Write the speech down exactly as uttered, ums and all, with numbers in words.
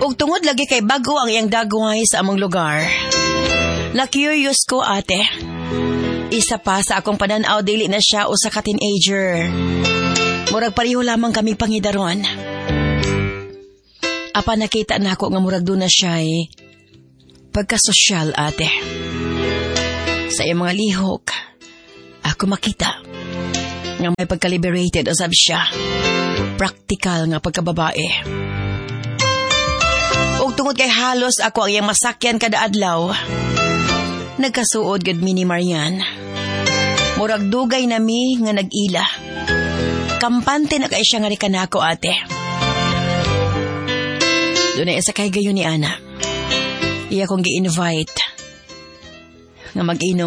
Ug tungod lagi kay bago ang iyang dagway sa among lugar. Na-curious ko, ate. Isa pa sa akong pananaw, dili na siya usa ka teenager. Murag pareho lamang kami pangidaron. Apa nakita na ako nga murag doon na siya eh. Pagkasosyal, ate. Sa iyang mga lihok, ako makita nga may pagka-liberated asab siya. Praktikal nga pagkababae. Ug tungod kay halos ako ang iyang masakyan kada adlaw, nagkasuod gud mi ni Marian. Murag dugay na mi nga nag-ila. Kampante na kay siya nga rikanako, ate. Doon ay isa kay gayon ni Ana. Iya kong gi-invite nga mag-inom